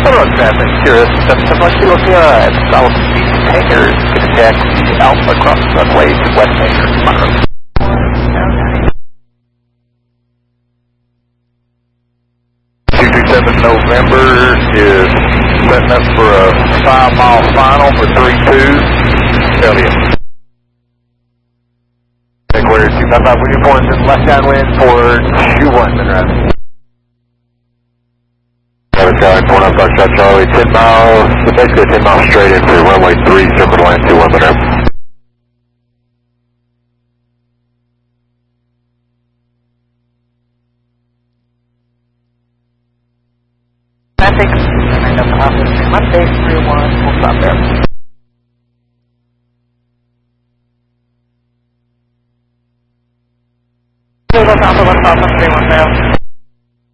Road traffic, Cirrus 771 Kilo Sierra at southeast Hangars, contact Alpha cross runway to West Hangars, tomorrow. 227 November is setting up for a 5-mile final for 3-2. Tell you. Clear 255 with your points and left downwind for 2-1, then right. Charlie, 49 Foxtrot Charlie, 10 miles, so basically 10 miles straight in for runway 3, circle line 21, then right. Traffic, and up office, Monday, 3-1, we'll stop there. We'll go down to 1,000, 3-1 now.